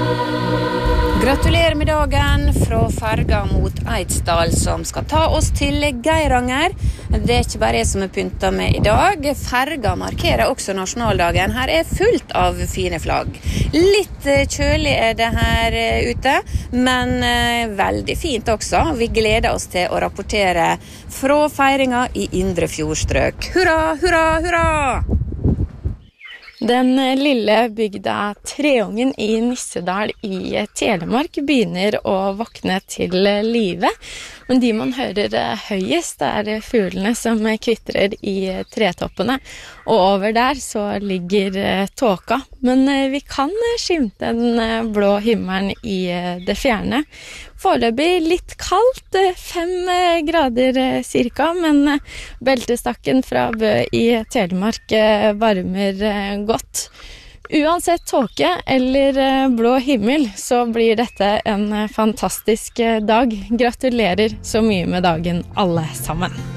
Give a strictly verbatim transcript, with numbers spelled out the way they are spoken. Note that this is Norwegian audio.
Gratulerer med dagen fra ferga mot Eidsdal som skal ta oss til Geiranger. Det er ikke bare jeg som er pyntet med i dag. Ferga markerer også nasjonaldagen. Her er fullt av fine flagg. Litt kjølig er det her ute, men veldig fint også. Vi gleder oss til å rapportere fra feiringa i Indre Fjordstrøk. Hurra, hurra, hurra! Den lille bygda Treungen i Nissedal i Telemark begynner å våkne til live. Men de man hører høyest er fuglene som kvitrer i tretoppene. Og over der så ligger tåka. Men vi kan skimte den blå himmelen i det fjerne. Foreløpig litt kaldt, fem grader cirka, men beltestakken fra Bø i Telemark varmer godt. Uansett tåke eller blå himmel, så blir dette en fantastisk dag. Gratulerer så mye med dagen alle sammen.